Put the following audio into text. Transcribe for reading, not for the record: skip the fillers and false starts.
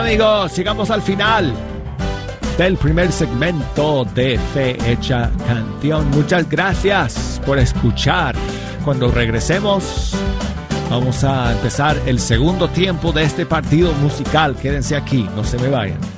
Amigos, llegamos al final del primer segmento de Fe Hecha Canción. Muchas gracias por escuchar. Cuando regresemos, vamos a empezar el segundo tiempo de este partido musical. Quédense aquí, no se me vayan.